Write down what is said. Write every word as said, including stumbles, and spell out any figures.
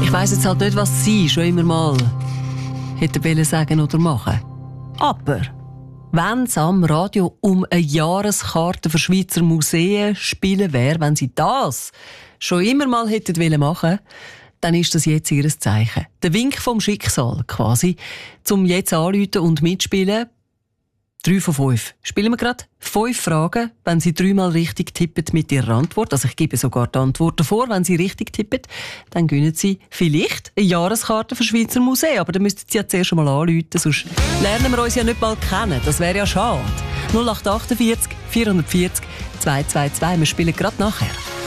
Ich weiss jetzt halt nicht, was Sie schon immer mal hätten wollen sagen oder machen. Aber wenn es am Radio um eine Jahreskarte für Schweizer Museen spielen wäre, wenn Sie das schon immer mal hätten wollen machen, dann ist das jetzt Ihr Zeichen. Der Wink vom Schicksal quasi, zum jetzt anrufen und mitspielen. Drei von fünf. Spielen wir gerade fünf Fragen, wenn Sie dreimal richtig tippen mit Ihrer Antwort. Also ich gebe sogar die Antworten vor. Wenn Sie richtig tippen, dann gewinnen Sie vielleicht eine Jahreskarte für Schweizer Museen. Aber dann müssten Sie ja zuerst einmal anrufen, sonst lernen wir uns ja nicht mal kennen. Das wäre ja schade. null acht acht vier, vier vier null, zwei zwei zwei. Wir spielen gerade nachher.